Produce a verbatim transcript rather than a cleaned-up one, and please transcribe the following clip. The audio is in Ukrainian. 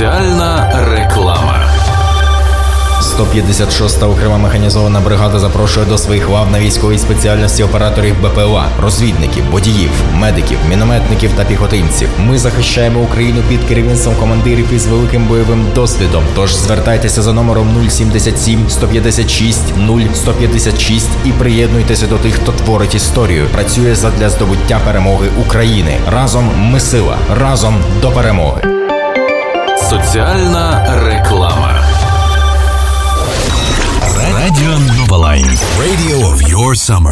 Соціальна реклама. сто п'ятдесят шоста окрема механізована бригада запрошує до своїх лав на військовій спеціальності операторів БПЛА, розвідників, водіїв, медиків, мінометників та піхотинців. Ми захищаємо Україну під керівництвом командирів із великим бойовим досвідом. Тож звертайтеся за номером нуль сімдесят сім сто п'ятдесят шість нуль сто п'ятдесят шість і приєднуйтеся до тих, хто творить історію, працює задля здобуття перемоги України. Разом ми сила, разом до перемоги. Соціальна реклама. Radio Nova Line. Radio of your summer.